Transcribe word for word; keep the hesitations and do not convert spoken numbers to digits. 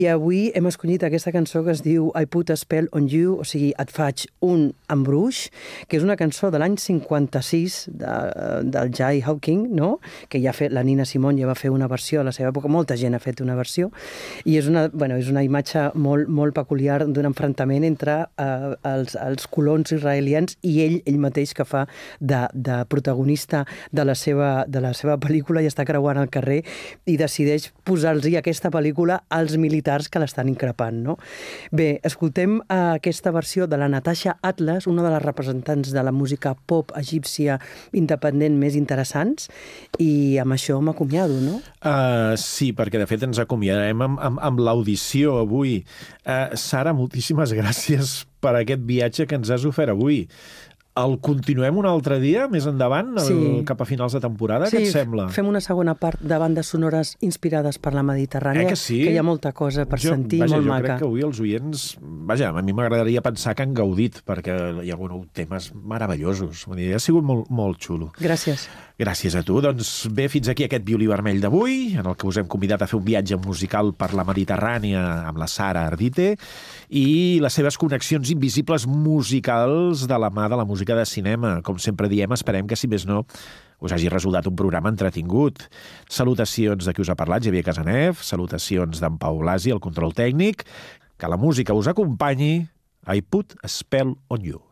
I avui hem escollit aquesta cançó que es diu I Put a Spell on You, o sigui, et faig un embruix, que és una cançó de l'any cinquanta-sis de, del Jay Hawking, no? Que ja fet, la Nina Simone ja va fer una versió a la seva època, molta gent ha fet una versió, i és una, bueno, és una imatge molt, molt peculiar d'un enfrontament entre eh, els, els colons israelians i ell, ell mateix que fa de, de protagonista de la, seva, de la seva pel·lícula i està creuant el carrer i decideix posar-los aquesta pel·lícula als militars que l'estan increpant, no? Bé, escoltem uh, aquesta versió de la Natasha Atlas, una de les representants de la música pop egípcia independent més interessants, i amb això m'acomiado, no? Uh, sí, perquè de fet ens acomiadarem amb, amb, amb l'audició avui. Uh, Sara, moltíssimes gràcies per aquest viatge que ens has ofert avui. El continuem un altre dia, més endavant, el, sí. cap a finals de temporada? Sí, què et sembla? Fem una segona part de bandes sonores inspirades per la Mediterrània, eh que, sí? que hi ha molta cosa per jo, sentir, vaja, molt jo maca. Jo crec que avui els oients... Vaja, a mi m'agradaria pensar que han gaudit, perquè hi ha hagut temes meravellosos. Ha sigut molt, molt xulo. Gràcies. Gràcies a tu. Doncs bé, fins aquí aquest violí vermell d'avui, en el que us hem convidat a fer un viatge musical per la Mediterrània amb la Sara Ardite i les seves connexions invisibles musicals de la mà de la música de cinema. Com sempre diem, esperem que, si més no, us hagi resultat un programa entretingut. Salutacions de qui us ha parlat, Xavier Casanev, salutacions d'en Pau Blasi, el control tècnic. Que la música us acompanyi. I Put a Spell on You.